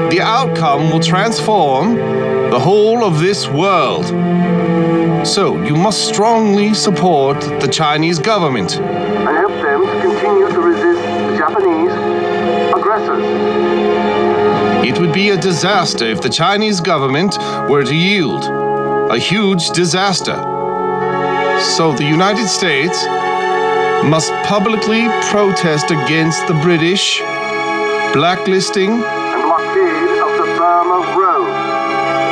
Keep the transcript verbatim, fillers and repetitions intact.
The outcome will transform the whole of this world. So you must strongly support the Chinese government. And help them to continue to resist the Japanese aggressors. It would be a disaster if the Chinese government were to yield. A huge disaster. So the United States must publicly protest against the British blacklisting